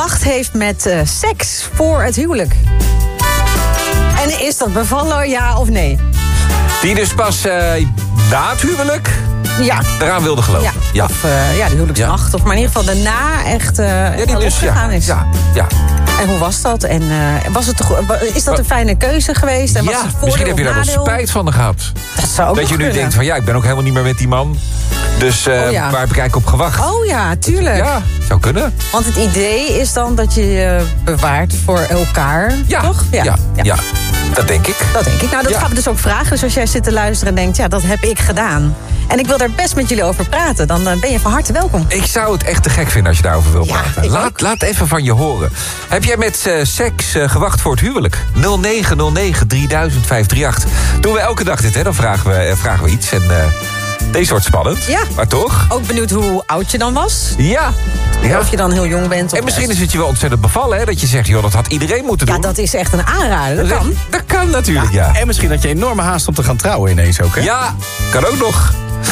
gewacht heeft met seks voor het huwelijk. En is dat bevallen, ja of nee? Die dus pas na het huwelijk Ja. eraan wilde geloven. Ja. Of de huwelijksnacht. Of maar in ieder geval daarna echt gegaan is. Ja. En hoe was dat? En was het is dat een fijne keuze geweest? En was het misschien heb je daar wel spijt van gehad. Dat zou ook dat je nu denkt van ik ben ook helemaal niet meer met die man. Dus waar heb ik eigenlijk op gewacht? Oh ja, tuurlijk. Ja, zou kunnen. Want het idee is dan dat je je bewaart voor elkaar, toch? Ja, dat denk ik. Dat denk ik. Nou, dat gaan we dus ook vragen. Dus als jij zit te luisteren en denkt, dat heb ik gedaan. En ik wil daar best met jullie over praten. Dan ben je van harte welkom. Ik zou het echt te gek vinden als je daarover wil praten. Laat even van je horen. Heb jij met seks gewacht voor het huwelijk? 0909 3000 538. Doen we elke dag dit, hè? Dan vragen we iets. En deze wordt spannend. Ja. Maar toch? Ook benieuwd hoe oud je dan was. Ja. Of je dan heel jong bent. En misschien is het je wel ontzettend bevallen, hè? Dat je zegt, dat had iedereen moeten doen. Ja, dat is echt een aanrader. Dat kan. Dat kan natuurlijk, ja. En misschien dat je enorme haast om te gaan trouwen ineens ook, hè? Ja, kan ook nog.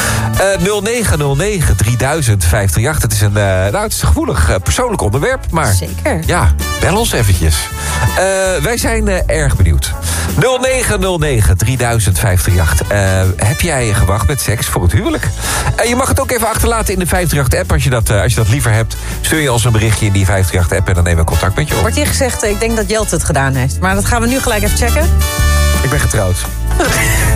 0909 3000 538. Het is het is een gevoelig persoonlijk onderwerp. Maar zeker. Ja, bel ons eventjes. Wij zijn erg benieuwd. 0909 3000 538. Heb jij gewacht met seks voor het huwelijk? Je mag het ook even achterlaten in de 538-app. Als je dat liever hebt, stuur je ons een berichtje in die 538-app... en dan nemen we contact met je op. Wordt hier gezegd, ik denk dat Jelte het gedaan heeft. Maar dat gaan we nu gelijk even checken. Ik ben getrouwd.